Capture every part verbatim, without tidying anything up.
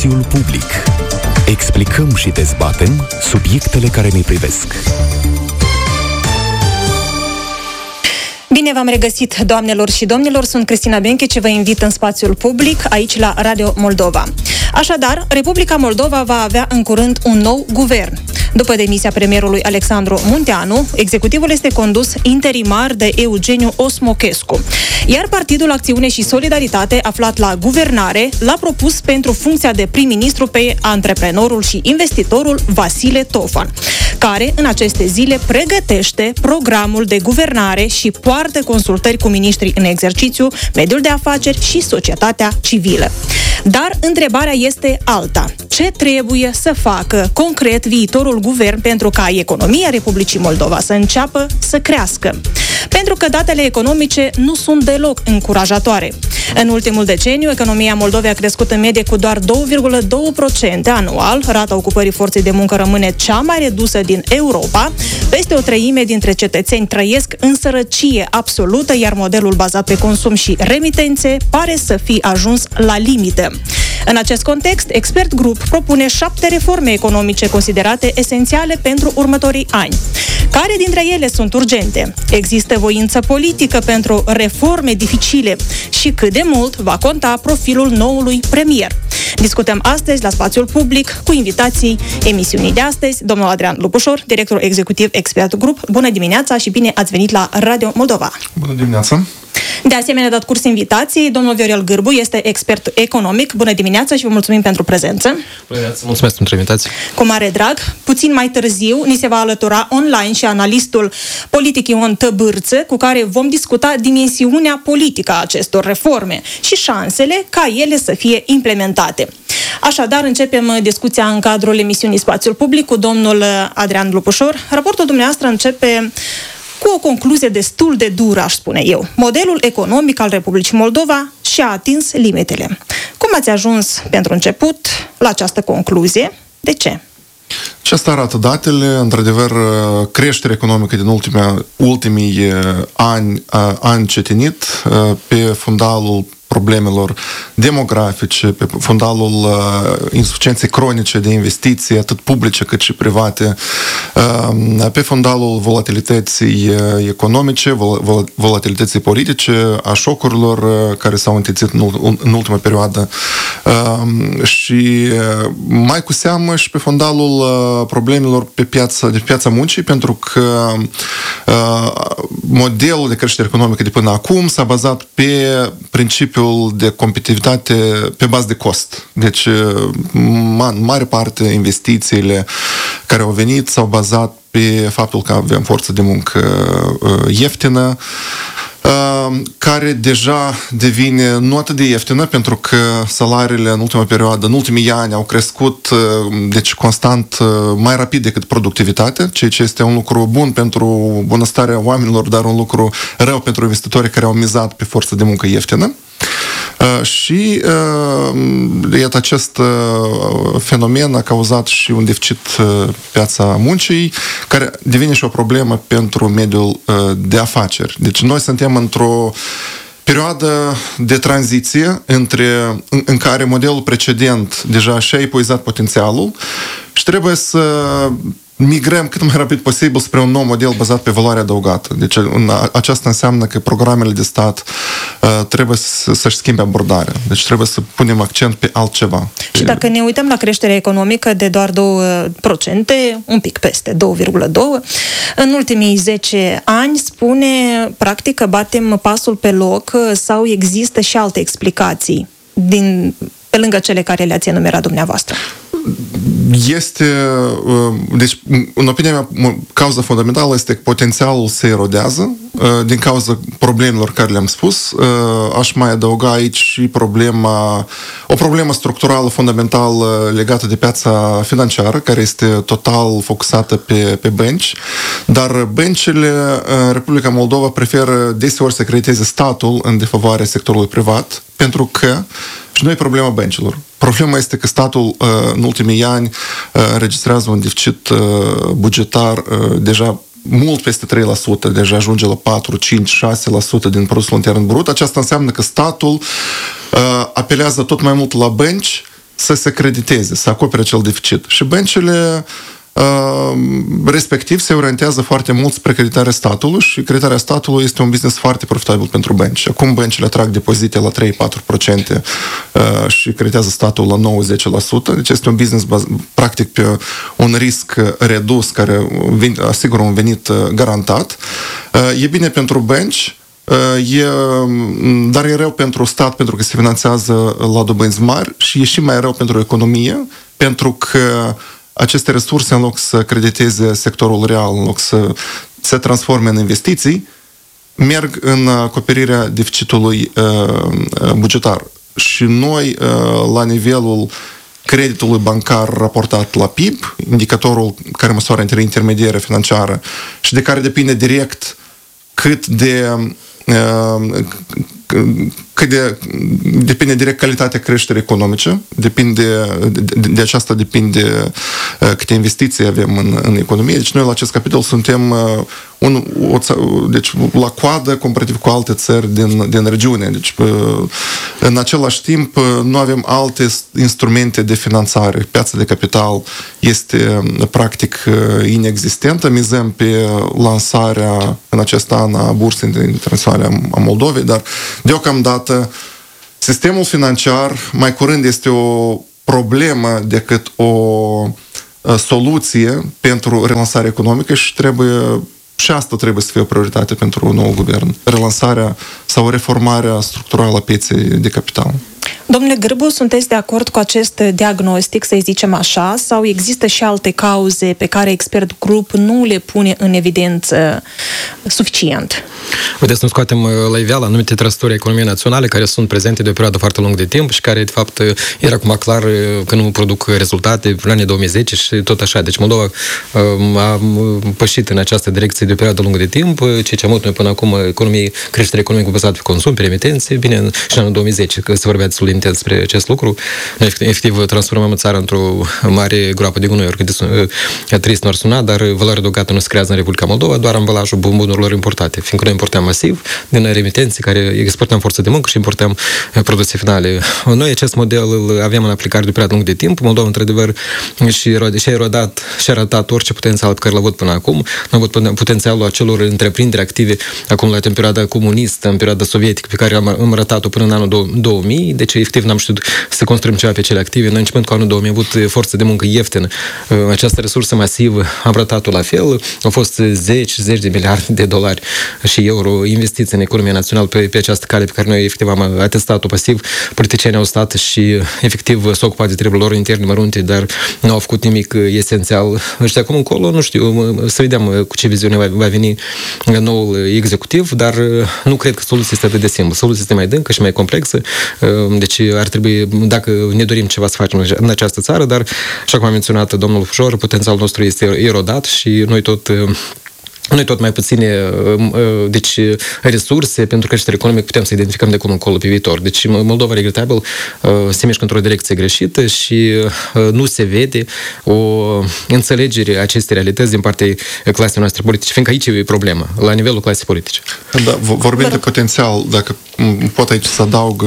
spațiul public. Explicăm și dezbatem subiectele care ne privesc. Bine v-am regăsit, doamnelor și domnilor, sunt Cristina Benche ce vă invit în spațiul public, aici la Radio Moldova. Așadar, Republica Moldova va avea în curând un nou guvern. După demisia premierului Alexandru Munteanu, executivul este condus interimar de Eugeniu Osmochescu. Iar Partidul Acțiune și Solidaritate, aflat la guvernare, l-a propus pentru funcția de prim-ministru pe antreprenorul și investitorul Vasile Tofan, care în aceste zile pregătește programul de guvernare și poartă consultări cu miniștrii în exercițiu, mediul de afaceri și societatea civilă. Dar întrebarea este alta. Ce trebuie să facă concret viitorul guvern pentru ca economia Republicii Moldova să înceapă să crească? Pentru că datele economice nu sunt deloc încurajatoare. În ultimul deceniu, economia Moldovei a crescut în medie cu doar doi virgulă doi la sută anual, rata ocupării forței de muncă rămâne cea mai redusă din Europa, peste o treime dintre cetățeni trăiesc în sărăcie absolută, iar modelul bazat pe consum și remitențe pare să fi ajuns la limită. În acest context, Expert Group propune șapte reforme economice considerate esențiale pentru următorii ani. Care dintre ele sunt urgente? Există voință politică pentru reforme dificile? Și cât de mult va conta profilul noului premier? Discutăm astăzi la spațiul public cu invitații emisiunii de astăzi, domnul Adrian Lupușor, director executiv Expert Group. Bună dimineața și bine ați venit la Radio Moldova! Bună dimineața! De asemenea, dat curs invitației, domnul Viorel Gârbu este expert economic. Bună dimineața și vă mulțumim pentru prezență. Bună dimineața, mulțumesc pentru invitație. Cu mare drag. Puțin mai târziu ni se va alătura online și analistul politic Ion Tăbârță, cu care vom discuta dimensiunea politică a acestor reforme și șansele ca ele să fie implementate. Așadar, începem discuția în cadrul emisiunii Spațiul Public cu domnul Adrian Lupușor. Raportul dumneavoastră începe cu o concluzie destul de dură, aș spune eu. Modelul economic al Republicii Moldova și-a atins limitele. Cum ați ajuns, pentru început, la această concluzie? De ce? Ce asta arată datele? Într-adevăr, creșterea economică din ultimii, ultimii ani a încetinit pe fundalul problemelor demografice, pe fundalul uh, insuficienței cronice de investiții, atât publice cât și private, uh, pe fundalul volatilității uh, economice, vol- volatilității politice, a șocurilor uh, care s-au întețit în, în ultima perioadă uh, și uh, mai cu seamă și pe fundalul uh, problemelor pe piața, de piața muncii, pentru că uh, modelul de creștere economică de până acum s-a bazat pe principiul de competitivitate pe bază de cost. Deci, în mare parte, investițiile care au venit s-au bazat pe faptul că avem forță de muncă ieftină, care deja devine nu atât de ieftină, pentru că salariile în ultima perioadă, în ultimii ani, au crescut deci constant mai rapid decât productivitatea, ceea ce este un lucru bun pentru bunăstarea oamenilor, dar un lucru rău pentru investitorii care au mizat pe forță de muncă ieftină. Uh, și uh, iată, acest uh, fenomen a cauzat și un deficit uh, piața muncii, care devine și o problemă pentru mediul uh, de afaceri. Deci noi suntem într-o perioadă de tranziție între, în, în care modelul precedent deja și-a epuizat potențialul și trebuie să migrăm cât mai rapid posibil spre un nou model bazat pe valoare adăugată. Deci aceasta înseamnă că programele de stat uh, trebuie să, să-și schimbe abordarea. Deci trebuie să punem accent pe altceva. Și dacă ne uităm la creșterea economică de doar două la sută, un pic peste doi virgulă doi la sută, în ultimii zece ani, spune practic că batem pasul pe loc sau există și alte explicații din, pe lângă cele care le-ați enumerat dumneavoastră? Este, deci, în opinia mea, cauza fundamentală este că potențialul se erodează din cauza problemelor care le-am spus. Aș mai adăuga aici și problema, o problemă structurală fundamentală legată de piața financiară, care este total focusată pe, pe bănci, dar băncile în Republica Moldova preferă deseori să crediteze statul în defavoarea sectorului privat, pentru că și nu e problema băncilor. Problema este că statul în ultimii ani înregistrează un deficit bugetar deja mult peste trei la sută, deja ajunge la patru, cinci, șase la sută din produsul intern brut. Aceasta înseamnă că statul apelează tot mai mult la bănci să se crediteze, să acopere acel deficit. Și băncile respectiv se orientează foarte mult spre creditarea statului și creditarea statului este un business foarte profitabil pentru bănci. Acum băncile atrag depozite la trei-patru la sută și creditează statul la nouă-zece la sută, deci este un business practic pe un risc redus care asigură un venit garantat. E bine pentru bănci, E, dar e rău pentru stat pentru că se finanțează la dobânzi mari și e și mai rău pentru economie pentru că aceste resurse, în loc să crediteze sectorul real, în loc să se transforme în investiții, merg în acoperirea deficitului uh, bugetar. Și noi, uh, la nivelul creditului bancar raportat la P I B, indicatorul care măsoară intermediarea financiară și de care depinde direct cât de uh, cât de, depinde direct calitatea creșterii economice, depinde, de, de aceasta depinde câte investiții avem în, în economie. Deci noi la acest capitol suntem un, o, deci, la coadă comparativ cu alte țări din, din regiune. Deci în același timp nu avem alte instrumente de finanțare. Piața de capital este practic inexistentă. Mizăm pe lansarea în acest an a bursei internaționale a Moldovei, dar deocamdată sistemul financiar mai curând este o problemă decât o soluție pentru relansarea economică și trebuie și asta trebuie să fie o prioritate pentru un nou guvern. Relansarea sau reformarea structurală a pieței de capital. Domnule Grbu, sunteți de acord cu acest diagnostic, să-i zicem așa, sau există și alte cauze pe care expert grup nu le pune în evidență suficient? Uite, să nu scoatem la iveală anumite trăsături economiei naționale care sunt prezente de o perioadă foarte lungă de timp și care, de fapt, era acum clar că nu produc rezultate în anii două mii zece și tot așa. Deci Moldova a pășit în această direcție de o perioadă lungă de timp, ceea ce am avut noi până acum economie, creștere economică bazată pe consum, pe remitențe, bine, și în anul două mii zece, că se vorbea destul de intens despre acest lucru. Noi, efectiv, transformăm țara într-o mare groapă de gunoi, oricât de trist n-ar suna, dar valoarea adăugată nu se creează în Republica Moldova, doar ambalajul bunurilor importate, fiindcă noi importăm masiv din remitențe, care exportăm forță de muncă și importăm produse finale. Noi acest model îl avem în aplicare de o perioadă lungă de timp. Moldova, într-adevăr, și a erodat și a ratat orice potențial pe care l-a avut până acum. A avut potențialul acelor întreprinderi active acumulate în perioada comunistă, în perioada sovietică, pe care am, am ratat-o până în anul două mii, deci efectiv n-am știut să construim ceva pe cele active. Noi, începând cu anul două mii, am avut forță de muncă ieftină. Această resursă masivă am ratat-o la fel. Au fost zeci, zeci de miliarde de dolari și euro investiți în economia națională pe, pe această cale pe care noi efectiv am atestat-o pasiv. Politicienii au stat și efectiv s-au ocupat de treburile lor interne mărunte, dar nu au făcut nimic esențial. Și de acum încolo, nu știu, să vedem cu ce viziune va, va veni noul executiv, dar nu cred că soluția este atât de simplă. Soluția este mai adâncă și mai complexă. Deci ar trebui, dacă ne dorim ceva să facem în această țară, dar, așa cum a menționat domnul Fujor, potențialul nostru este erodat și noi tot Noi tot mai puține deci, resurse pentru creștere economică putem să identificăm de acum încolo pe viitor. Deci Moldova, regretabil, se mișcă într-o direcție greșită și nu se vede o înțelegere a acestei realități din partea clasei noastre politice, fiindcă aici e problema, la nivelul clasei politice. Da, vorbim de potențial, dacă pot aici să adaug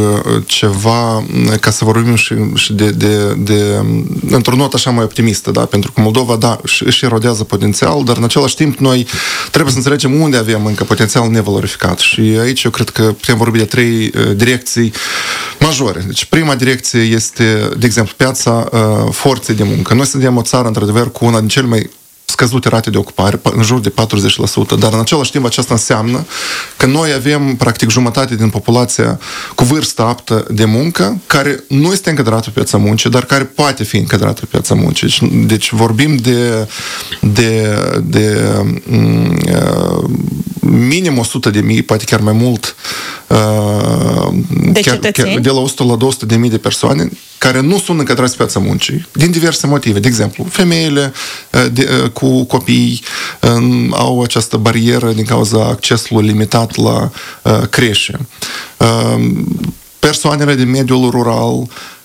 ceva, ca să vorbim și, și de, de, de într-o notă așa mai optimistă, da? Pentru că Moldova, da, își erodează potențial, dar în același timp noi trebuie să înțelegem unde avem încă potențial nevalorificat. Și aici eu cred că putem vorbi de trei uh, direcții majore. Deci prima direcție este, de exemplu, piața uh, forței de muncă. Noi suntem o țară, într-adevăr, cu una din cele mai scăzute rate de ocupare, în jur de patruzeci la sută, dar în același timp aceasta înseamnă că noi avem practic jumătate din populația cu vârstă aptă de muncă, care nu este încadrată pe piața muncii, dar care poate fi încadrată pe piața muncii. Deci, deci vorbim de, de, de uh, minim o sută de mii, poate chiar mai mult, uh, de chiar, chiar de la o sută la două sute de mii de persoane care nu sunt încadrați pe piața muncii, din diverse motive. De exemplu, femeile de, cu copii uh, au această barieră din cauza accesului limitat la uh, creșe. Uh, persoanele din mediul rural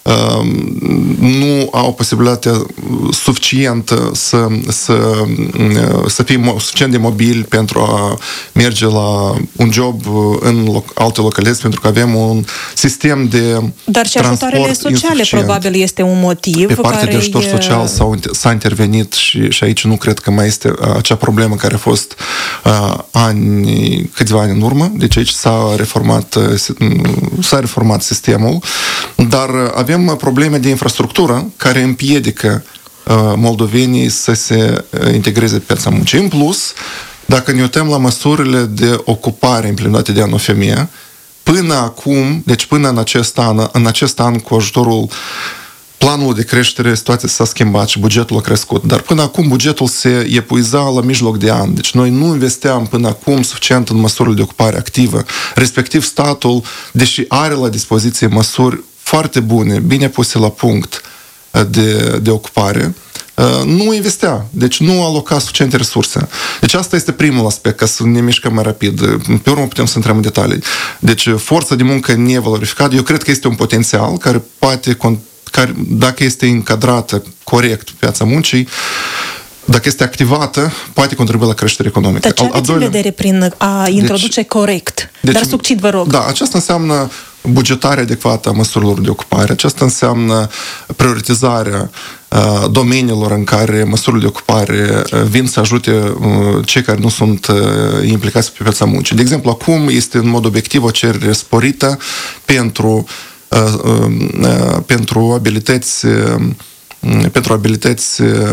nu au posibilitatea suficientă să, să, să fie suficient de mobili pentru a merge la un job în alte localități, pentru că avem un sistem de Dar și ajutoarele sociale insuficient. Probabil este un motiv. Pe partea care de ajutor e... social s-a, s-a intervenit și, și aici nu cred că mai este acea problemă care a fost uh, ani, câțiva ani în urmă. Deci aici s-a reformat, s-a reformat sistemul, dar avem probleme de infrastructură care împiedică uh, moldovenii să se integreze pe piața muncii. În plus, dacă ne uităm la măsurile de ocupare implementate de anul femeie, până acum, deci până în acest an, în acest an cu ajutorul planul de creștere, situația s-a schimbat și bugetul a crescut. Dar până acum bugetul se epuiza la mijloc de an. Deci noi nu investeam până acum suficient în măsurile de ocupare activă. Respectiv statul, deși are la dispoziție măsuri foarte bune, bine puse la punct de, de ocupare, nu investea. Deci nu aloca suficiente resurse. Deci asta este primul aspect, ca să ne mișcăm mai rapid. Pe urmă putem să intrăm în detalii. Deci forța de muncă nevalorificată, eu cred că este un potențial care poate, care, dacă este încadrată corect pe piața muncii, dacă este activată, poate contribui la creștere economică. Dar ce aveți doilea... în vedere prin a introduce deci, corect? Deci, Dar succint, vă rog. Da, aceasta înseamnă bugetarea adecvată a măsurilor de ocupare. Aceasta înseamnă prioritizarea uh, domeniilor în care măsurile de ocupare uh, vin să ajute uh, cei care nu sunt uh, implicați pe piața muncii. De exemplu, acum este în mod obiectiv o cerere sporită pentru, uh, uh, pentru abilități uh, pentru abilități,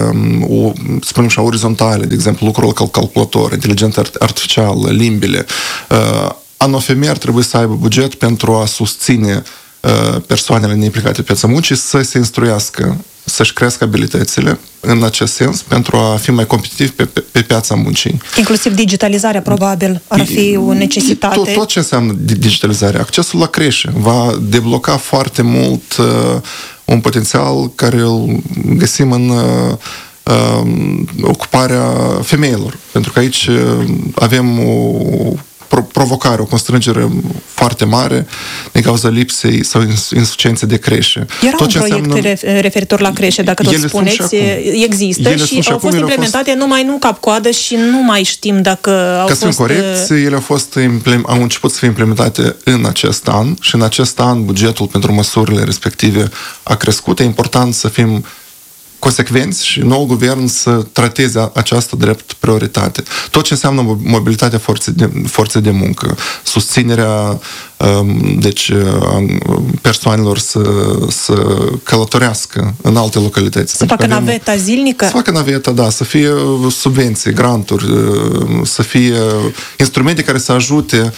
să spunem așa, orizontale, de exemplu, lucrul ca calculator, inteligența artificială, limbile. Anul femeie ar trebui să aibă buget pentru a susține persoanele neimplicate pe piața muncii să se instruiască, să-și crească abilitățile în acest sens pentru a fi mai competitivi pe, pe, pe piața muncii. Inclusiv digitalizarea, probabil, ar fi o necesitate. Tot, tot ce înseamnă digitalizarea. Accesul la creșe va debloca foarte mult uh, un potențial care îl găsim în uh, uh, ocuparea femeilor. Pentru că aici uh, avem o provocare, o constrângere foarte mare din cauza lipsei sau insuficienței de creșe. Era tot un proiect înseamnă... referitor la creșe, dacă tot spuneți, există ele și au fost implementate fost... numai nu cap-coadă și nu mai știm dacă au Ca fost... Ca corect, ele au, fost, au început să fie implementate în acest an și în acest an bugetul pentru măsurile respective a crescut. E important să fim consecvenți și noul guvern să trateze această drept prioritate. Tot ce înseamnă mobilitatea forței de, forței de muncă, susținerea deci, persoanelor să, să călătorească în alte localități. Să facă naveta zilnică? Să facă naveta, da, să fie subvenții, granturi, să fie instrumente care să ajute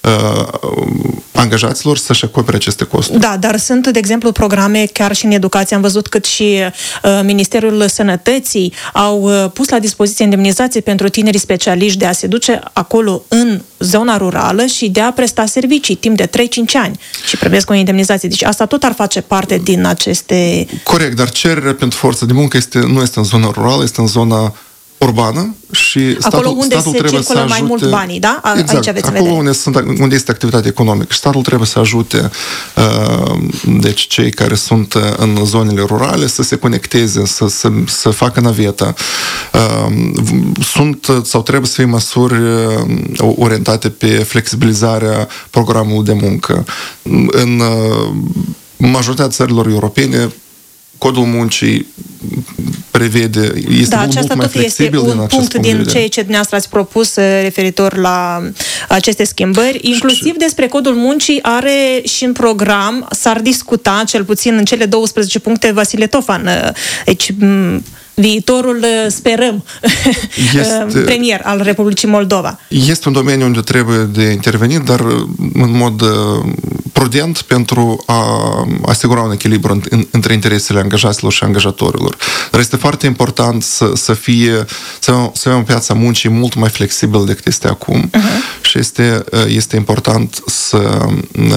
angajaților să-și acopere aceste costuri. Da, dar sunt, de exemplu, programe chiar și în educație. Am văzut cât și uh, Ministerul Sănătății au uh, pus la dispoziție indemnizații pentru tinerii specialiști de a se duce acolo în zona rurală și de a presta servicii timp de trei cinci ani și primesc o indemnizație. Deci asta tot ar face parte din aceste... Corect, dar cererea pentru forță de muncă este, nu este în zona rurală, este în zona urbană și statul, acolo unde statul se trebuie circulă să mai ajute, mult banii, da? A, exact, aici aveți acolo unde, sunt, unde este activitate economică și statul trebuie să ajute uh, deci cei care sunt în zonele rurale să se conecteze, să, să, să facă naveta. Uh, sunt sau trebuie să fie măsuri orientate pe flexibilizarea programului de muncă. În uh, majoritatea țărilor europene Codul muncii prevede, este da, mult, mult mai flexibil din acest punct. Da, aceasta tot este un punct din ceea ce dumneavoastră ați propus referitor la aceste schimbări. Inclusiv și... despre Codul muncii are și în program, s-ar discuta, cel puțin în cele douăsprezece puncte, Vasile Tofan. Deci, viitorul, sperăm, este, premier al Republicii Moldova. Este un domeniu unde trebuie de intervenit, dar în mod prudent pentru a asigura un echilibru între interesele angajaților și angajatorilor. Dar este foarte important să, să fie, să avem, să avem piața muncii mult mai flexibil decât este acum uh-huh. și este, este important să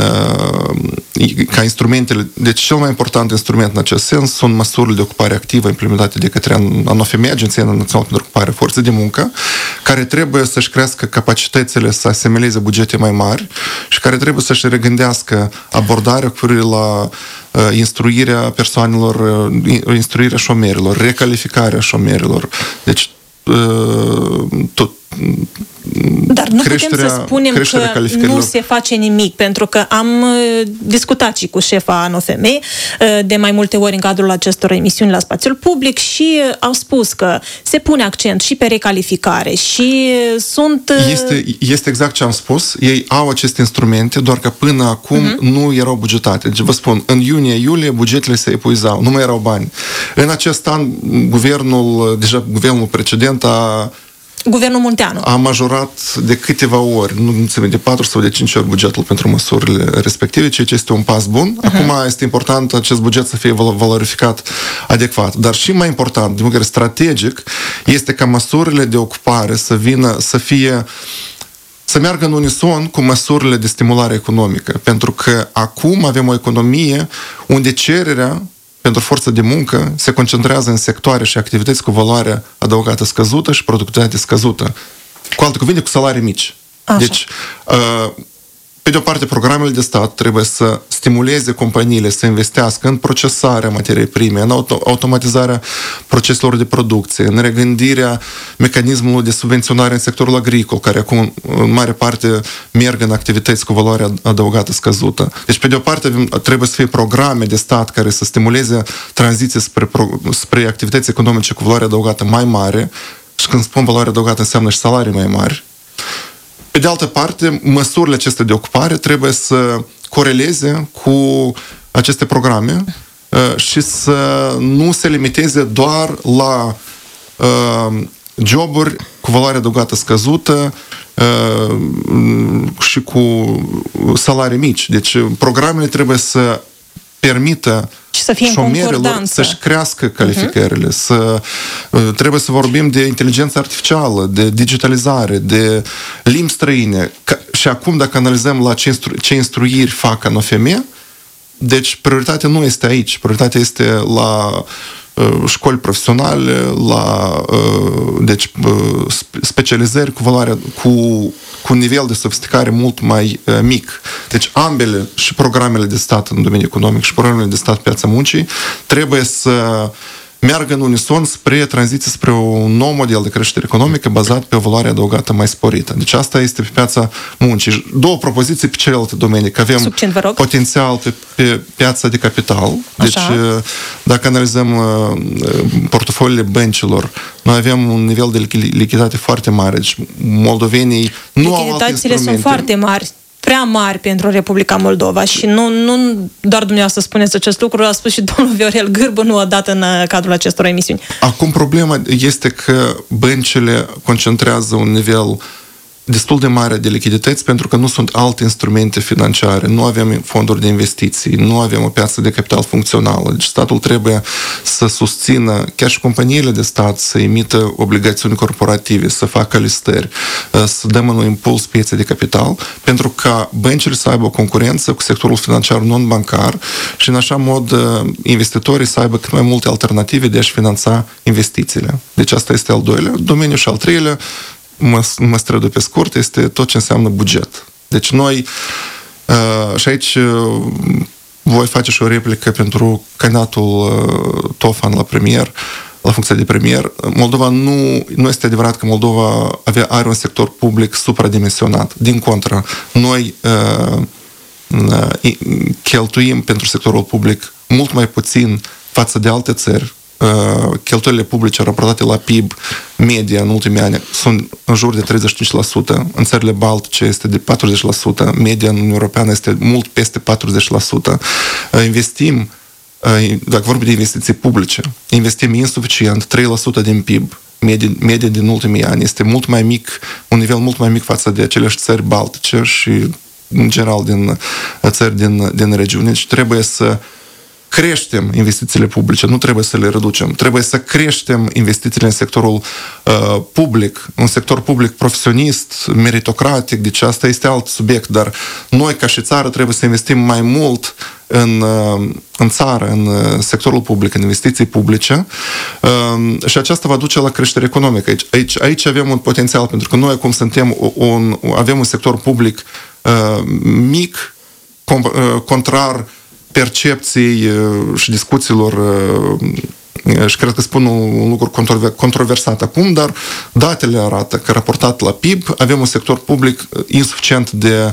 ca instrumentele, deci cel mai important instrument în acest sens sunt măsurile de ocupare activă implementate de către ANOFEME, Agenția Națională pentru Ocuparea Forței de Muncă, care trebuie să-și crească capacitățile să asimileze bugete mai mari și care trebuie să-și regândească abordarea cu privire la instruirea persoanelor, instruirea șomerilor, recalificarea șomerilor. Deci tot Dar nu putem să spunem că nu se face nimic, pentru că am discutat și cu șefa A N O F M de mai multe ori în cadrul acestor emisiuni la spațiul public și au spus că se pune accent și pe recalificare și sunt... Este, este exact ce am spus. Ei au aceste instrumente, doar că până acum uh-huh. nu erau bugetate. Deci vă spun, în iunie-iulie bugetele se epuizau, nu mai erau bani. În acest an, guvernul, deja guvernul precedent a Guvernul Munteanu a majorat de câteva ori, nu înțeleg, de patru sau de cinci ori bugetul pentru măsurile respective, ceea ce este un pas bun. Uh-huh. Acum este important acest buget să fie valorificat adecvat. Dar și mai important, din punct de vedere strategic, este ca măsurile de ocupare să vină, să fie să meargă în unison cu măsurile de stimulare economică. Pentru că acum avem o economie unde cererea pentru forță de muncă se concentrează în sectoare și activități cu valoare adăugată scăzută și productivitate scăzută. Cu alte cuvinte, cu salarii mici. Așa. Deci, pe de o parte, programele de stat trebuie să stimuleze companiile să investească în procesarea materiei prime, în auto- automatizarea proceselor de producție, în regândirea mecanismului de subvenționare în sectorul agricol, care acum în mare parte merg în activități cu valoare adăugată scăzută. Deci, pe de o parte, trebuie să fie programe de stat care să stimuleze tranziția spre, pro- spre activități economice cu valoare adăugată mai mare, și când spun valoare adăugată înseamnă și salarii mai mari. Pe de altă parte, măsurile acestea de ocupare trebuie să coreleze cu aceste programe și să nu se limiteze doar la uh, joburi cu valoare adăugată scăzută uh, și cu salarii mici. Deci, programele trebuie să permită și să fie șomerilor să-și crească calificările, uh-huh. să, trebuie să vorbim de inteligență artificială, de digitalizare, de limbi străine. Ca, și acum, dacă analizăm la ce, instru, ce instruiri fac A N O F M, deci prioritatea nu este aici. Prioritatea este la uh, școli profesionale, la uh, deci, uh, specializări cu valoare, cu, cu un nivel de sofisticare mult mai uh, mic. Deci ambele, și programele de stat în domeniul economic și programele de stat pe piața muncii, trebuie să meargă în unison spre tranziție spre un nou model de creștere economică bazat pe o valoare adăugată mai sporită. Deci asta este pe piața muncii. Două propoziții pe celelalte domenii, că avem Succint, vă rog. potențial pe, pe piața de capital. Deci așa. Dacă analizăm portofoliile băncilor, noi avem un nivel de lichiditate foarte mare. Deci moldovenii nu au alte instrumente. Sunt foarte mari, prea mari pentru Republica Moldova și nu, nu doar dumneavoastră spuneți acest lucru, a spus și domnul Viorel Gârbu nu odată în cadrul acestor emisiuni. Acum problema este că băncile concentrează un nivel destul de mare de lichidități pentru că nu sunt alte instrumente financiare, nu avem fonduri de investiții, nu avem o piață de capital funcțională. Deci statul trebuie să susțină, chiar și companiile de stat, să emită obligațiuni corporative, să facă listări, să dăm un impuls pieței de capital, pentru ca băncile să aibă o concurență cu sectorul financiar non-bancar și în așa mod investitorii să aibă cât mai multe alternative de a-și finanța investițiile. Deci asta este al doilea domeniu și al treilea, mă, mă strădui pe scurt, este tot ce înseamnă buget. Deci noi, uh, și aici uh, voi face și o replică pentru candidatul uh, Tofan la premier, la funcția de premier. Moldova nu, nu este adevărat că Moldova avea, are un sector public supradimensionat. Din contră, noi uh, uh, cheltuim pentru sectorul public mult mai puțin față de alte țări. Cheltuielile publice raportate la P I B media în ultimii ani sunt în jur de treizeci și cinci la sută. În țările baltice este de patruzeci la sută. Media în Uniunea Europeană este mult peste patruzeci la sută. Investim, dacă vorbim de investiții publice, investim insuficient, trei la sută din P I B. Media, media din ultimii ani este mult mai mic, un nivel mult mai mic față de aceleași țări baltice și în general din țări din, din regiune. Deci trebuie să creștem investițiile publice, nu trebuie să le reducem. Trebuie să creștem investițiile în sectorul uh, public, un sector public profesionist, meritocratic, deci asta este alt subiect, dar noi ca și țară trebuie să investim mai mult în, uh, în țară, în uh, sectorul public, în investiții publice uh, și aceasta va duce la creștere economică. Aici, aici, aici avem un potențial, pentru că noi acum suntem un, avem un sector public uh, mic, com, uh, contrar percepției și discuțiilor și cred că spun un lucru controversat acum, dar datele arată că raportat la P I B avem un sector public insuficient de,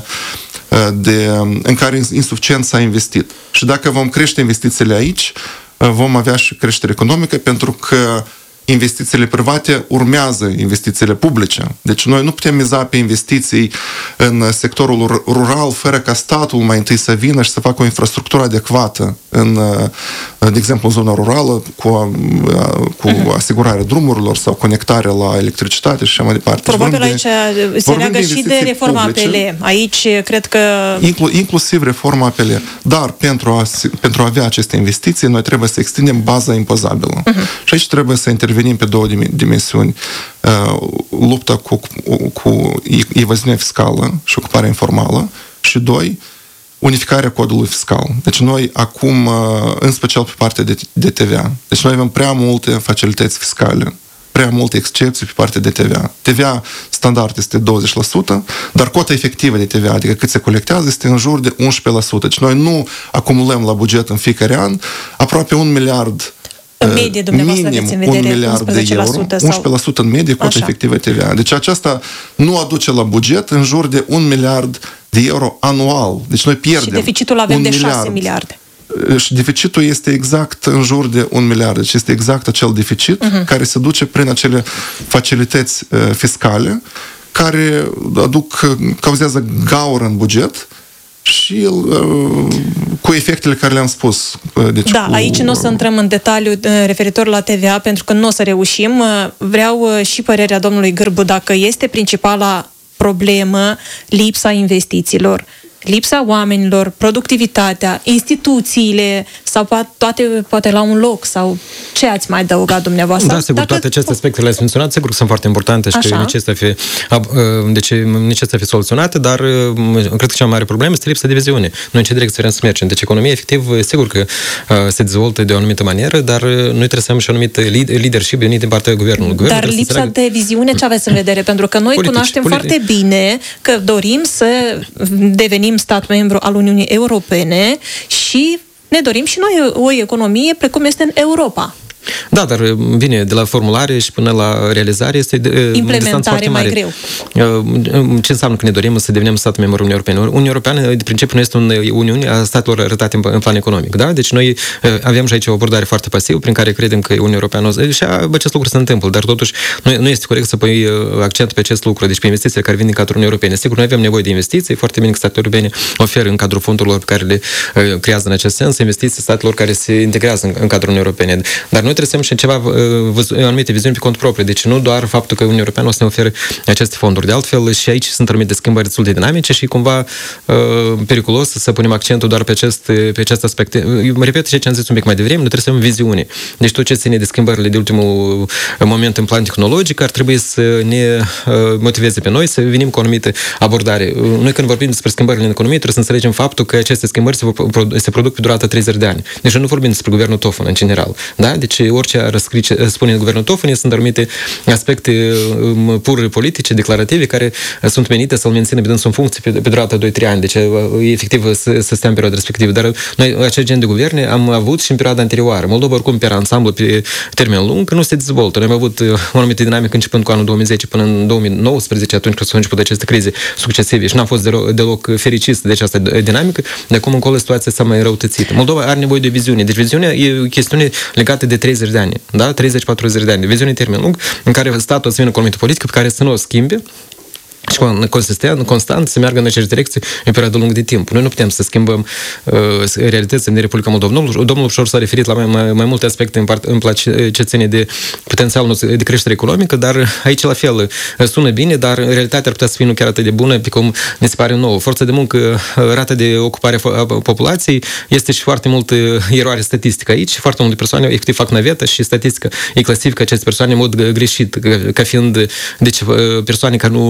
de, în care insuficient s-a investit. Și dacă vom crește investițiile aici, vom avea și creștere economică, pentru că investițiile private urmează investițiile publice. Deci noi nu putem miza pe investiții în sectorul rural fără ca statul mai întâi să vină și să facă o infrastructură adecvată în, de exemplu, în zona rurală cu, cu asigurarea drumurilor sau conectarea la electricitate și așa mai departe. Probabil aici de, se leagă și de reforma publice. A P L. Aici cred că... Inclu, inclusiv reforma A P L. Dar pentru a, pentru a avea aceste investiții, noi trebuie să extindem baza impozabilă. Uh-huh. Și aici trebuie să intervenim venim pe două dimensiuni. Lupta cu, cu evaziunea fiscală și ocuparea informală și, doi, unificarea codului fiscal. Deci noi acum, în special pe partea de, de T V A, deci noi avem prea multe facilități fiscale, prea multe excepții pe partea de T V A. T V A standard este douăzeci la sută, dar cota efectivă de T V A, adică cât se colectează, este în jur de unsprezece la sută. Deci noi nu acumulăm la buget în fiecare an aproape un miliard în medie, dumneavoastră, minim aveți în vedere un miliard de euro, sau... unsprezece la sută în medie, cota efectivă T V A. Deci aceasta nu aduce la buget în jur de un miliard de euro anual. Deci noi pierdem. Și deficitul avem de șase miliarde. Și deficitul este exact în jur de un miliard. Deci este exact acel deficit uh-huh. care se duce prin acele facilități uh, fiscale care aduc, cauzează gaură în buget și uh, cu efectele care le-am spus. Deci da, cu... aici nu o să intrăm în detaliu referitor la T V A, pentru că nu o să reușim. Vreau și părerea domnului Gârbu, dacă este principala problemă lipsa investițiilor, lipsa oamenilor, productivitatea, instituțiile sau toate poate la un loc sau ce ați mai adăugat dumneavoastră? Da, sigur, Dacă... toate aceste aspecte le-ați menționat, sigur că sunt foarte importante și că necesită să fie, deci, necesită să fie soluționate, dar cred că cea mai mare problemă este lipsa de viziune. Noi în ce direcție vrem să mergem? Deci economia, efectiv, sigur că se dezvoltă de o anumită manieră, dar noi trebuie să avem și o anumită leadership venit din partea guvernului. Guvernul dar lipsa înțeleagă... de viziune ce aveți în vedere? Pentru că noi politici, cunoaștem politici. foarte bine că dorim să devenim stat membru al Uniunii Europene și ne dorim și noi o economie precum este în Europa. Da, dar bine, de la formulare și până la realizare este implementare mai greu. Ce înseamnă că ne dorim să devenim stat membru Uniunii Europene? Uniunea Europeană, de principiu, nu este o uniune a statelor arătate în plan economic, da? Deci noi avem și aici o abordare foarte pasivă prin care credem că Uniunea Europeană și acest lucru se întâmplă, dar totuși nu este corect să pui accent pe acest lucru, deci pe investițiile care vin din cadrul Uniunii Europene. Sigur, noi avem nevoie de investiții, foarte bine că statele europene oferă în cadrul fondurilor pe care le creează în acest sens investiții statelor care se integrează în cadrul Uniunii Europene. Dar noi trebuie să avem și ceva, anumite viziuni pe cont propriu. Deci nu doar faptul că Uniunea Europeană o să ne ofere aceste fonduri. De altfel, și aici sunt anumite schimbări destul de dinamice și cumva uh, periculos să punem accentul doar pe acest, pe acest aspect. Eu mă repet ceea ce am zis un pic mai devreme, noi trebuie să avem viziune. Deci tot ce ține de schimbările de ultimul moment în plan tehnologic ar trebui să ne uh, motiveze pe noi să venim cu o anumită abordare. Noi când vorbim despre schimbările în economie, trebuie să înțelegem faptul că aceste schimbări se, se produc pe durata treizeci de ani. Deci nu vorbim despre guvernul Tofan în general. Da? Deci orice ar spune guvernul Tofan, sunt anumite aspecte pur politice, declarative, care sunt menite să-l mențină pe dânsul în funcție pe, pe durata doi trei ani. Deci, efectiv, să, să stea în perioada respectivă. Dar noi, acest gen de guverne, am avut și în perioada anterioară. Moldova, oricum, pe ansamblu, pe termen lung, nu se dezvoltă. Noi am avut o anumită dinamică începând cu anul două mii zece până în două mii nouăsprezece, atunci când s-au început aceste crize succesive și n-am fost deloc, deloc fericit de această dinamică. De acum încolo situația s-a mai răutățit. Moldova are nevoie de viziune. Deci viziunea e o chestiune legată de treizeci de ani. Da? treizeci patruzeci de ani. Viziune termen lung în care statul să vină cu o anumită politică pe care să nu o schimbe și consistent, constant să meargă în aceeași direcție în perioadă lungă de timp. Noi nu putem să schimbăm uh, realitățile din Republica Moldova. Domnul, domnul Ușor s-a referit la mai, mai, mai multe aspecte în, part, în place, ce ține de potențialul nostru de creștere economică, dar aici la fel sună bine, dar realitatea ar putea să fie nu chiar atât de bună pe cum ne se pare nouă. Forța de muncă, rata de ocupare a populației, este și foarte multă eroare statistică aici. Foarte multe persoane efectiv fac navetă și statistica e clasifică aceste persoane în mod greșit, ca fiind deci, persoane care nu, în mod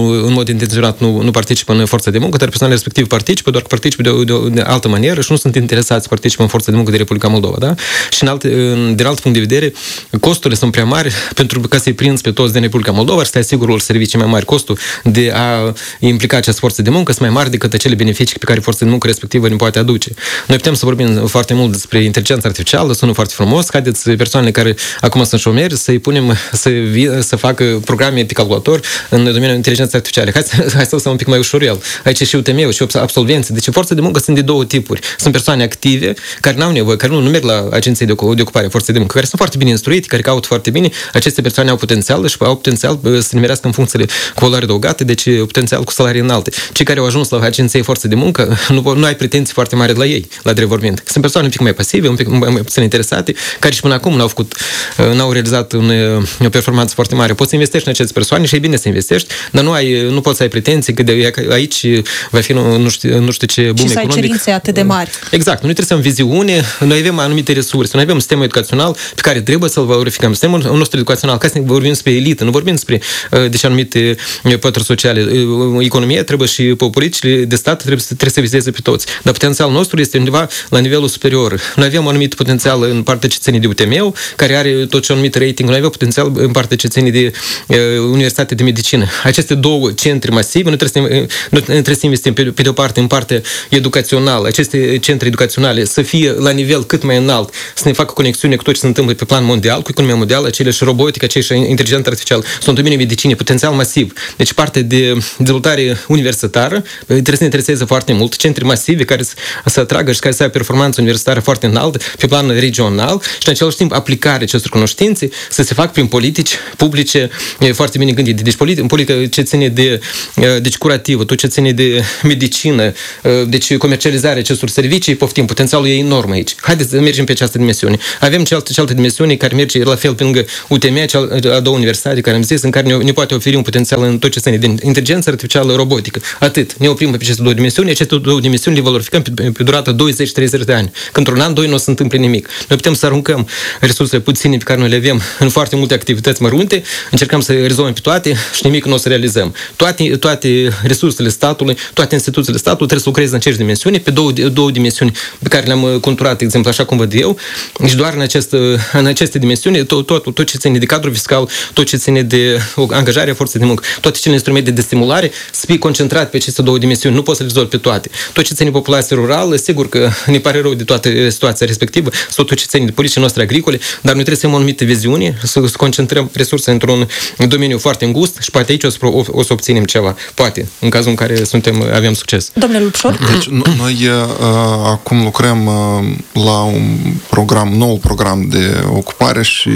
mod intenționat nu, nu participă în forța de muncă, dar persoanele respective participă, doar că participă de, de, de altă manieră și nu sunt interesați să participe în forța de muncă de Republica Moldova. Da? Și în alte, în, din alt punct de vedere, costurile sunt prea mari pentru ca să-i prinzi pe toți din Republica Moldova și să asigură servicii mai mari. Costul de a implica această forță de muncă sunt mai mari decât acele beneficii pe care forța de muncă respectivă ne poate aduce. Noi putem să vorbim foarte mult despre inteligența artificială, sună foarte frumos, haideți persoanele care acum sunt șomeri să-i punem să, să facă programe pe calculator în domeniul inteligenței artificiale. Hai să, hai să lăsăm un pic mai ușurel. Aici și U T M-ul și absolvenții. Deci forța de muncă sunt de două tipuri. Sunt persoane active care n-au nevoie, care nu, nu merg la agenții de, de ocupare a forței de muncă, care sunt foarte bine instruite, care caută foarte bine. Aceste persoane au potențial și au potențial să nimerească în funcțiile cu valoare adăugată, deci potențial cu salarii înalte. Cei care au ajuns la agenții forțe de muncă, nu, nu ai pretenții foarte mari de la ei, la drept vorbind. Sunt persoane un pic mai pasive, un pic mai, mai puțin interesate, care și până acum n-au făcut, n-au realizat un, o performanță foarte mare. Poți să investești în aceste persoane și e bine să investești, dar nu ai, nu poți să ai pretenții că de, aici va fi nu, nu, știu, nu știu ce boom economic. Și să ai cerințe atât de mari. Exact. Noi trebuie să am viziune, noi avem anumite resurse, noi avem un sistem educațional pe care trebuie să-l valorificăm. Sistemul nostru educațional, ca să vorbim despre elită, nu vorbim despre deci anumite pături sociale. Economia trebuie și politicile de stat trebuie să, trebuie să vizeze pe toți. Dar potențialul nostru este undeva la nivelul superior. Noi avem un anumit potențial în partea cetățenii de U T M-ul, care are tot ce anumit rating. Noi avem potențial în partea cetățenii de uh, Universitate de Medicină. Aceste două centre masive, noi trebuie să, noi trebuie să investim pe, pe de o parte în partea educațională. Aceste centre educaționale să fie la nivel cât mai înalt, să ne facă conexiune cu tot ce se întâmplă pe plan mondial, cu economia mondială, aceleași robotică, aceleași inteligență artificială. Sunt în domeniul medicinei, potențial masiv. Deci partea de dezvoltare universitară trebuie să ne intereseze foarte mult. Centre masive care să, să atragă și care să aibă performanță universitară foarte înaltă pe plan regional și în același timp aplicarea acestor cunoștințe să se facă prin politici publice foarte bine gândite. Deci politică ce ține de deci curativă, tot ce ține de medicină, deci comercializarea acestor servicii, poftim, potențialul e enorm aici. Haideți să mergem pe această dimensiune. Avem cealaltă, cealaltă dimensiune care merge la fel pe lângă U T M, a două universitate care am zis, în care ne, ne poate oferi un potențial în tot ce ține de inteligență artificială, robotică. Atât. Ne oprim pe aceste două dimensiuni, aceste două dimensiuni le valorificăm pe, pe durata douăzeci treizeci de ani. Că într-un an, doi nu o să se întâmple nimic. Noi putem să aruncăm resursele puține pe care noi le avem în foarte multe activități mărunte, încercăm să rezolvăm pe toate și nimic nu o să realizăm. Toate, toate resursele statului, toate instituțiile statului trebuie să lucreze în aceeași dimensiuni, pe două, două dimensiuni pe care le-am conturat, de exemplu, așa cum văd eu, și doar în, acest, în aceste dimensiuni, tot, tot, tot ce ține de cadru fiscal, tot ce ține de angajarea forței de muncă, toate cele instrumente de stimulare, să fie concentrat pe aceste două dimensiuni. Nu poți să le rezolvi pe toate. Tot ce ține populația rurală, sigur că ne pare rău de toată situația respectivă, sau tot ce ține de politicile noastre agricole, dar noi trebuie să avem o anumită viziune, să, să concentrăm resurse într-un domeniu foarte îngust și poate aici o să, o, o să obținem ceva. Poate, în cazul în care suntem, avem succes. Domnule Lupșor? Deci, noi uh, acum lucrăm uh, la un program, nou program de ocupare și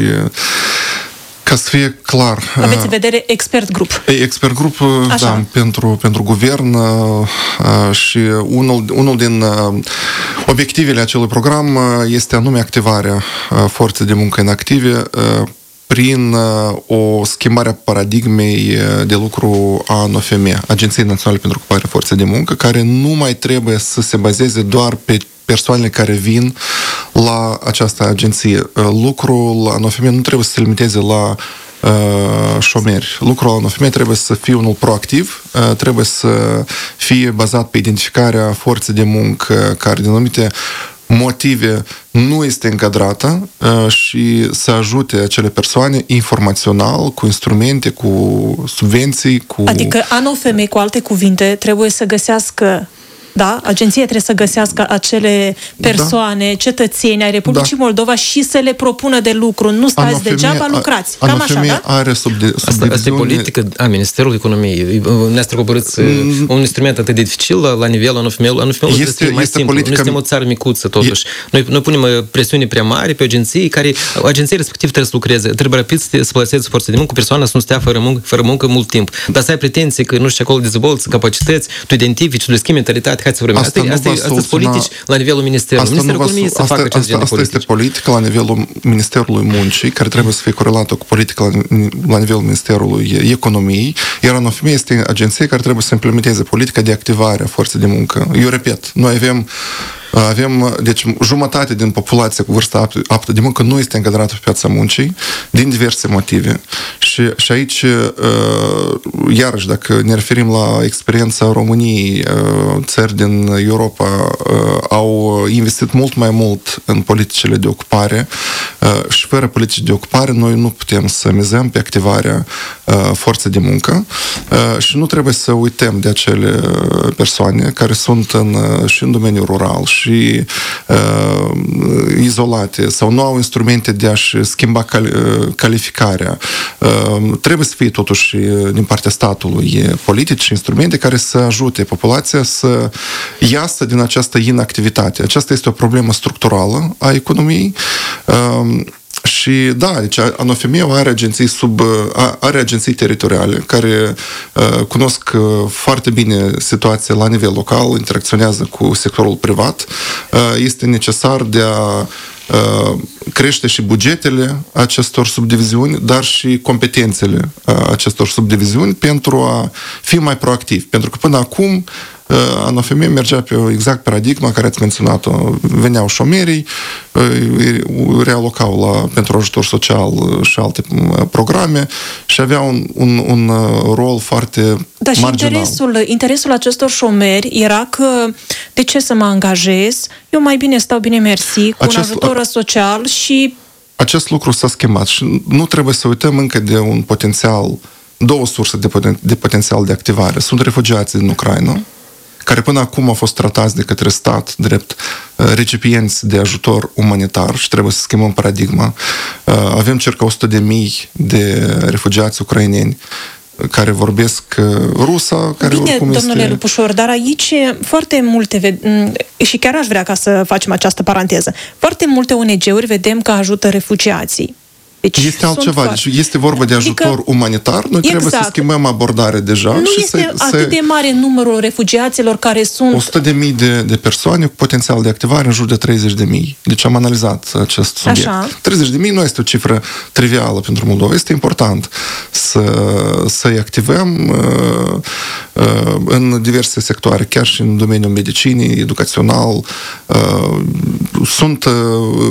ca să fie clar... Aveți în vedere expert grup. Expert grup, da, pentru, pentru guvern și unul, unul din obiectivele acelui program este anume activarea forței de muncă inactive prin o schimbare a paradigmei de lucru a N O F M, Agenției Naționale pentru Ocuparea Forței de Muncă, care nu mai trebuie să se bazeze doar pe persoanele care vin la această agenție. Lucrul la N O F M nu trebuie să se limiteze la uh, șomeri. Lucrul la N O F M trebuie să fie unul proactiv, uh, trebuie să fie bazat pe identificarea forței de muncă care din anumite motive nu este încadrată uh, și să ajute acele persoane informațional, cu instrumente, cu subvenții, cu... Adică N O F M, cu alte cuvinte, trebuie să găsească Da? Agenția trebuie să găsească acele persoane, da. cetățeni ai Republicii da. Moldova și să le propună de lucru. Nu stați degeaba, lucrați. Cam așa, da? Are subde- asta, asta e politică a Ministerului Economiei. Ne-ați coborâți mm. un instrument atât de dificil la, la nivelul N O F M-ului. N O F M-ul este, este mai simplu. Politica... Noi suntem o țară micuță, totuși. E... Noi, noi punem presiuni prea mari pe agenții care, agenții respectiv trebuie să lucreze. Trebuie rapid să, să plaseze forță de muncă, persoana să nu stea fără muncă, fără muncă mult timp. Dar să ai pretenții că nu știu acolo dezvolți capacități, tu identifici, tu le schimbi mentalitate. Hai să vorbim. Asta, asta, asta sunt politici la nivelul Ministerului. Ministerul Economiei să facă acest gen de politici. Asta este politică la nivelul Ministerului Muncii, care trebuie să fie corelată cu politica la, la nivelul Ministerului Economiei, iar N O F M este agenție care trebuie să implementeze politica de activare a forței de muncă. Eu repet, noi avem Avem, deci, jumătate din populația cu vârstă aptă de muncă nu este încadrată pe piața muncii, din diverse motive. Și, și aici, iarăși, dacă ne referim la experiența României, țări din Europa au investit mult mai mult în politicile de ocupare și fără politici de ocupare noi nu putem să mizăm pe activarea forței de muncă și nu trebuie să uităm de acele persoane care sunt în, și în domeniul rural și uh, izolate sau nu au instrumente de a-și schimba cali- calificarea. Uh, trebuie să fie totuși din partea statului politici și instrumente care să ajute populația să iasă din această inactivitate. Aceasta este o problemă structurală a economiei. Uh, Și da, deci ANOFEM-ul are agenții, sub, are agenții teritoriale care uh, cunosc foarte bine situația la nivel local, interacționează cu sectorul privat. Uh, este necesar de a uh, crește și bugetele acestor subdiviziuni, dar și competențele uh, acestor subdiviziuni pentru a fi mai proactiv. Pentru că până acum ANOFEM mergea pe exact paradigma care ați menționat-o. Veneau șomerii, îi realocau la, pentru ajutor social și alte programe și aveau un, un, un rol foarte da, și marginal. Interesul, interesul acestor șomeri era că de ce să mă angajez? Eu mai bine stau bine mersi cu Acest, un ajutor social și... Acest lucru s-a schimbat și nu trebuie să uităm încă de un potențial, două surse de, poten, de potențial de activare. Sunt refugiații din Ucraina, care până acum au fost tratați de către stat drept recipienți de ajutor umanitar și trebuie să schimbăm paradigma. Avem circa o sută de mii de refugiați ucraineni care vorbesc rusa, care Bine, oricum domnule este... Lupușor, dar aici foarte multe, și chiar aș vrea ca să facem această paranteză, foarte multe O N G-uri vedem că ajută refugiații. Deci este altceva, foarte... deci este vorba de ajutor adică, umanitar, noi exact. trebuie să schimbăm abordarea deja. Nu și este să, atât să... de mare numărul refugiaților care sunt... o sută de mii de, de persoane cu potențial de activare în jur de treizeci de mii. Deci am analizat acest subiect. Așa. treizeci de mii nu este o cifră trivială pentru Moldova. Este important să, să-i activăm uh, uh, în diverse sectoare, chiar și în domeniul medicinii, educațional. Uh, sunt uh,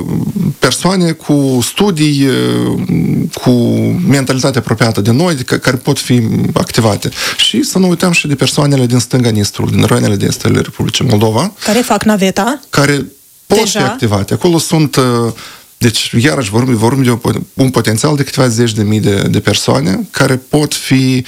persoane cu studii, uh, cu mentalitate apropiată de noi, care pot fi activate. Și să nu uităm și de persoanele din stânga Nistrului, din raioanele de est ale Republicii Moldova. Care fac naveta. Care pot deja. fi activate. Acolo sunt, deci, iarăși vorbim, vorbim de un potențial de câteva zeci de mii de, de persoane care pot fi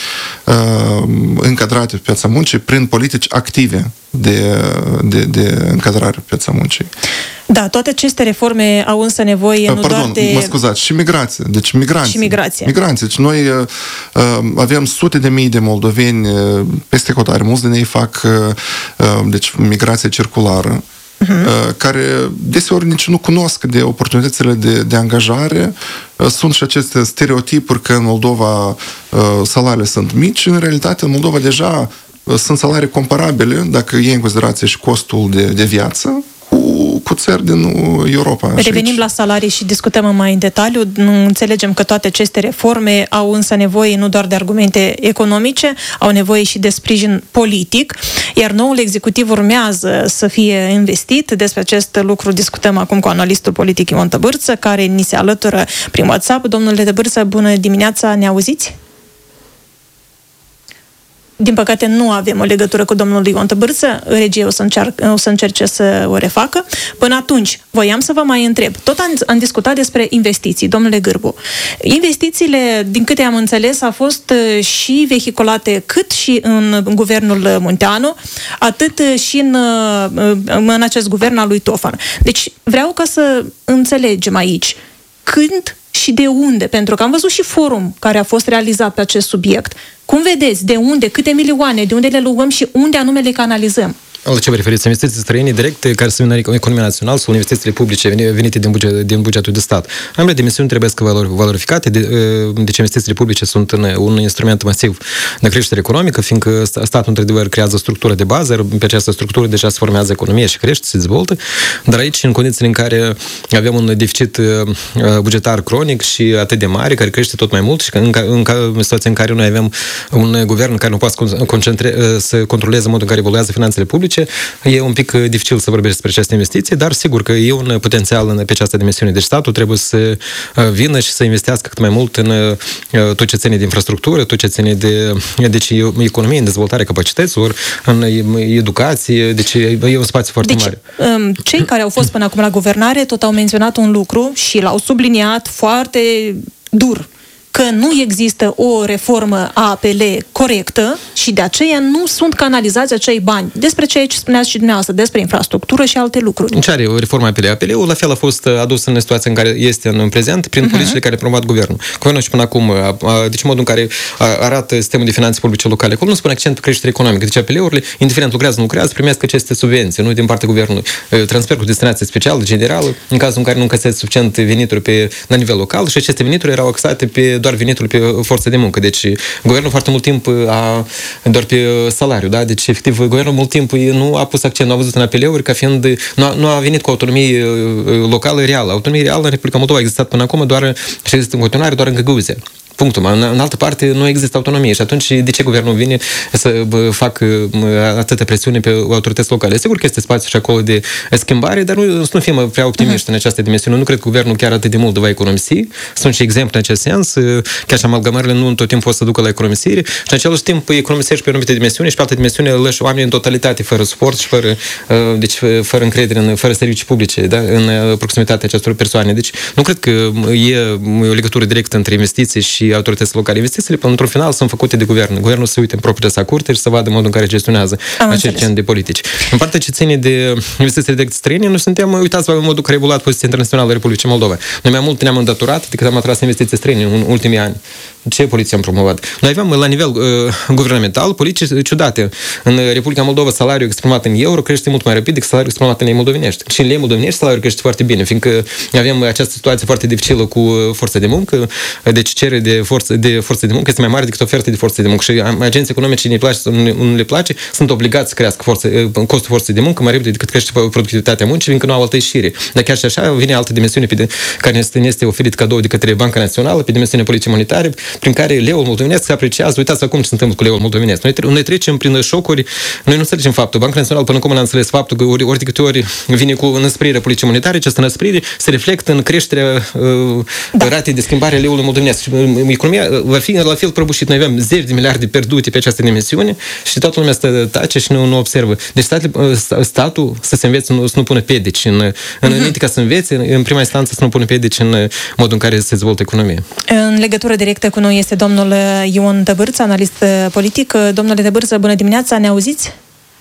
uh, încadrate pe piața muncii prin politici active de, de, de încadrare pe piața muncii. Da, toate aceste reforme au însă nevoie nu Pardon, doar de... mă scuzați, și migrație. Deci migranții. Și migrație. Migranții. Deci noi uh, avem sute de mii de moldoveni uh, peste hotare. Mulți din ei fac uh, deci migrație circulară, uh-huh. uh, care deseori nici nu cunosc de oportunitățile de, de angajare. Uh, sunt și aceste stereotipuri că în Moldova uh, salariile sunt mici. În realitate, în Moldova deja uh, sunt salarii comparabile, dacă iei în considerație și costul de, de viață, cu țări din Europa. Revenim la salarii și discutăm mai în detaliu. Înțelegem că toate aceste reforme au însă nevoie nu doar de argumente economice, au nevoie și de sprijin politic, iar noul executiv urmează să fie investit. Despre acest lucru discutăm acum cu analistul politic Ion Tăbârță, care ni se alătură prin WhatsApp. Domnule Tăbârță, bună dimineața, ne auziți? Din păcate nu avem o legătură cu domnul Ion Tăbârță, regie o să, încerc, o să încerce să o refacă. Până atunci, voiam să vă mai întreb. Tot am, am discutat despre investiții, domnule Gârbu. Investițiile, din câte am înțeles, au fost și vehiculate cât și în guvernul Munteanu, atât și în, în acest guvern al lui Tofan. Deci vreau ca să înțelegem aici când și de unde, pentru că am văzut și forum care a fost realizat pe acest subiect. Cum vedeți, de unde, câte milioane, de unde le luăm și unde anume le canalizăm? La ce vă referiți? Investiții străine directe care să vină în economia națională sau investițiile publice venite din, buget, din bugetul de stat? Ambele dimensiuni trebuie să valorificate, de, deci investițiile publice sunt un, un instrument masiv de creștere economică, fiindcă statul într-adevăr creează structură de bază, pe această structură deja se formează economia și crește, se dezvoltă, dar aici, în condițiile în care avem un deficit bugetar cronic și atât de mare, care crește tot mai mult și în, în, în situația în care noi avem un guvern care nu poate concentre, să controleze modul în care evoluează finanțele publice, publice. E un pic dificil să vorbești despre aceste investiții, dar sigur că e un potențial în, pe această dimensiune. Deci statul trebuie să vină și să investească cât mai mult în tot ce ține de infrastructură, tot ce ține de deci, economie, în dezvoltarea capacităților, în educație, deci e un spațiu foarte deci, mare. Cei care au fost până acum la guvernare tot au menționat un lucru și l-au subliniat foarte dur, că nu există o reformă a A P L corectă și de aceea nu sunt canalizați acei bani. Despre ceea ce spuneați și dumneavoastră, despre infrastructură și alte lucruri. Ce are o reformă a A P L? A P L-ul la fel a fost adus în situația în care este în prezent prin uh-huh. politicile care promovat guvernul. Guvernul și până acum, deci modul în care arată sistemul de finanțe publice locale. Acolo nu se pune accent pe creștere economică. Deci A P L-urile, indiferent lucrează, nu lucrează, primesc aceste subvenții, nu din partea guvernului. Transfer cu destinație specială, generală, în cazul în care nu încasezi suficient venituri pe, la nivel local și aceste venituri erau axate pe doar venitul pe forță de muncă. Deci guvernul foarte mult timp a doar pe salariu, da? Deci efectiv guvernul mult timp nu a pus accent, nu a văzut în A P L-uri ca fiind, nu a, nu a venit cu autonomie locală reală. Autonomie reală în Republica Moldova a existat până acum doar și există în continuare doar în Găgăuzia. Punctul. În, în altă parte nu există autonomie și atunci de ce guvernul vine să facă atâta presiune pe autorități locale? Sigur că este spațiu și acolo de schimbare, dar nu, să nu fim prea optimiști uh-huh. în această dimensiune. Nu cred că guvernul chiar atât de mult va economisi. Sunt și exemple în acest sens. Chiar și amalgamările nu în tot timpul o să ducă la economisire și în același timp economisești pe o anumită dimensiune și pe altă dimensiune lăși oamenii în totalitate fără suport și fără, deci, fără încredere, în, fără servicii publice, da? În proximitatea acestor persoane. Deci nu cred că e o legătură directă între investiții și autoritățile locale. Investițiile, până într-un final, sunt făcute de guvern. Guvernul să uite în propria sa curte și să vadă modul în care gestionează acel gen de politici. În partea ce ține de investițiile directe străine, noi suntem, uitați-vă în modul care a evoluat poziția internațională a Republicii Moldova. Noi mai mult ne-am îndatorat decât am atras investiții străine în ultimii ani. Ce politici am promovat? Noi aveam la nivel uh, guvernamental politici ciudate. În Republica Moldova salariul exprimat în euro crește mult mai rapid decât salariul exprimat în lei moldovenești. Și în lei moldovenești salariul crește foarte bine, fiindcă avem această situație foarte dificilă cu forța de muncă, deci cerere de forță de forță de muncă este mai mare decât oferta de forță de muncă și agenții economici ne place sau nu le place, sunt obligați să crească forță, costul forței de muncă mai repede decât crește productivitatea muncii, fiindcă nu au altă ieșire. Dar chiar și așa vine altă dimensiune pe de, care este, ne este oferit cadou de către Banca Națională, pe dimensiunea politicii monetare, prin care leul moldovenesc se apreciază. Uitați acum ce se întâmplă cu leul moldovenesc. Noi, noi trecem prin șocuri, noi nu înțelegem faptul. Banca Națională până acum n-a înțeles faptul că ori, ori de câte ori vine cu înăsprirea politicii monetare, această înăsprire se reflectă în creșterea uh, da. ratei de schimbare a leului moldovenesc. Economia va fi la fel prăbușit. Noi avem zeci de miliarde pierdute pe această dimensiune și toată lumea stă tace și nu, nu observă. Deci statul, statul să se învețe, nu, să nu pună piedici în, în uh-huh. înainte ca să învețe, în prima instanță să nu pună piedici în modul în care se dezvoltă economia. În legătură directă cu noi este domnul Ion Tăbârță, analist politic. Domnule Tăbârță, bună dimineața, ne auziți?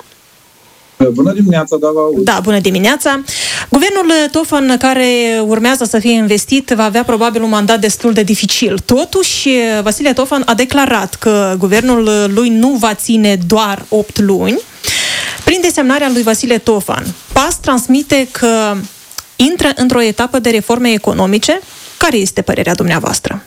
Bună dimineața, da, vă aud. Da, bună dimineața. Guvernul Tofan, care urmează să fie investit, va avea probabil un mandat destul de dificil. Totuși, Vasile Tofan a declarat că guvernul lui nu va ține doar opt luni. Prin desemnarea lui Vasile Tofan, P A S transmite că intră într-o etapă de reforme economice. Care este părerea dumneavoastră?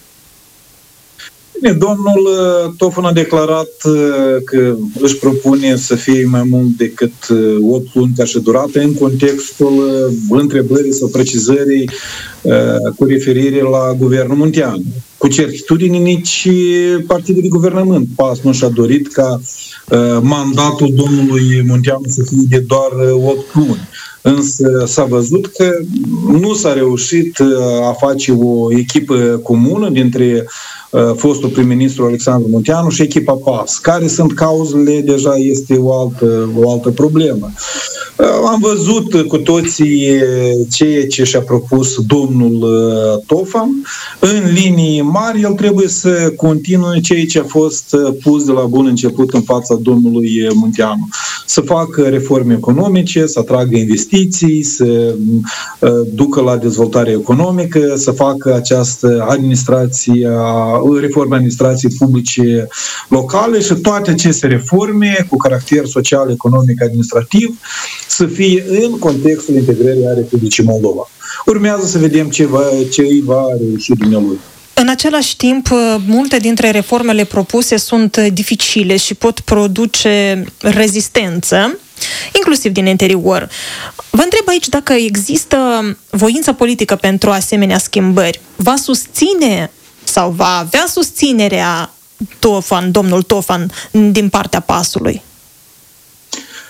Domnul Tofan a declarat că își propune să fie mai mult decât opt luni ca și durată în contextul întrebării sau precizării cu referire la guvernul Munteanu. Cu certitudine nici partidul de guvernământ P A S nu și-a dorit ca mandatul domnului Munteanu să fie de doar opt luni. Însă s-a văzut că nu s-a reușit a face o echipă comună dintre fostul prim-ministru Alexandru Munteanu și echipa P A S. Care sunt cauzele, deja este o altă, o altă problemă. Am văzut cu toții ceea ce și-a propus domnul Tofan. În linii mari, el trebuie să continue ceea ce a fost pus de la bun început în fața domnului Munteanu. Să facă reforme economice, să atragă investiții, să ducă la dezvoltare economică, să facă această administrație, reforme administrației publice locale și toate aceste reforme cu caracter social, economic, administrativ să fie în contextul integrării a Republicii Moldova. Urmează să vedem ce, va, ce îi va reuși dumnealui. În același timp, multe dintre reformele propuse sunt dificile și pot produce rezistență, inclusiv din interior. Vă întreb aici dacă există voință politică pentru asemenea schimbări. Va susține sau va avea susținerea Tofan, domnul Tofan, din partea P A S-ului?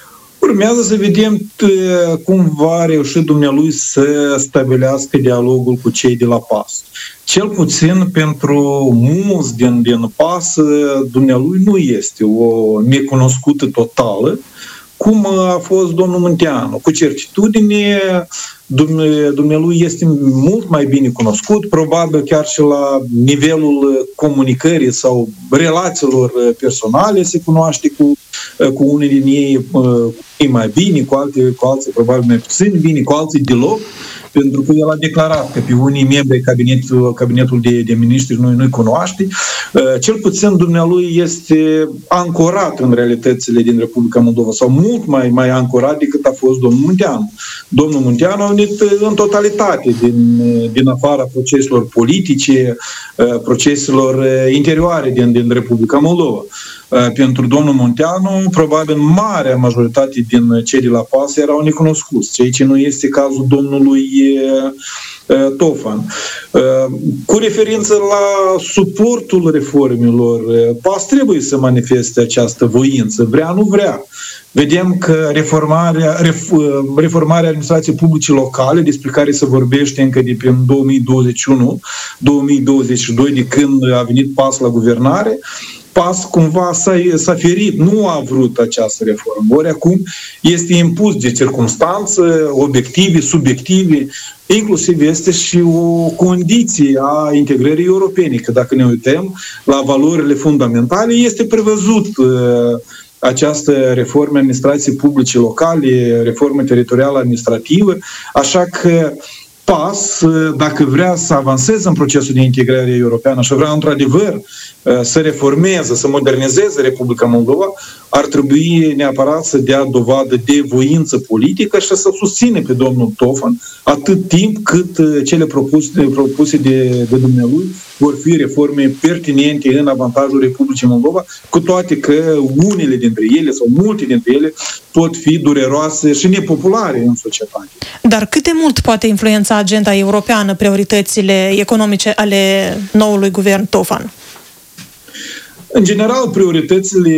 Urmează să vedem cum va reuși dumnealui să stabilească dialogul cu cei de la P A S. Cel puțin pentru mulți din, din P A S, dumnealui nu este o necunoscută totală, cum a fost domnul Munteanu. Cu certitudine, dumnealui este mult mai bine cunoscut, probabil chiar și la nivelul comunicării sau relațiilor personale se cunoaște cu, cu unii din ei mai bine, cu alții, cu alții probabil mai puțin bine, cu alții deloc, pentru că el a declarat că pe unii membri cabinetul, cabinetul de, de miniștri noi nu-i cunoaște. Cel puțin dumnealui este ancorat în realitățile din Republica Moldova, sau mult mai, mai ancorat decât a fost domnul Munteanu. Domnul Munteanu a venit în totalitate din, din afara proceselor politice, proceselor interioare din, din Republica Moldova. Pentru domnul Munteanu, probabil marea majoritate din cei de la P A S erau necunoscuți, ceea ce nu este cazul domnului Tofan. Cu referință la suportul reformelor, P A S trebuie să manifeste această voință, vrea, nu vrea. Vedem că reformarea, reformarea administrației publice locale, despre care se vorbește încă de prin două mii douăzeci și unu două mii douăzeci și doi, de când a venit P A S la guvernare, P A S cumva s-a, s-a ferit, nu a vrut această reformă. Ori acum este impus de circumstanțe obiective, subiective, inclusiv este și o condiție a integrării europene, că dacă ne uităm la valorile fundamentale, este prevăzut uh, această reformă administrației publice locale, reformă teritorială administrativă, așa că P A S, dacă vrea să avanseze în procesul de integrare europeană și vrea într-adevăr să reformeze, să modernizeze Republica Moldova, ar trebui neapărat să dea dovadă de voință politică și să susține pe domnul Tofan atât timp cât cele propuse, propuse de, de dumnealui vor fi reforme pertinente în avantajul Republicii Moldova, cu toate că unele dintre ele sau multe dintre ele pot fi dureroase și nepopulare în societate. Dar cât de mult poate influența agenda europeană prioritățile economice ale noului guvern Tofan? În general, prioritățile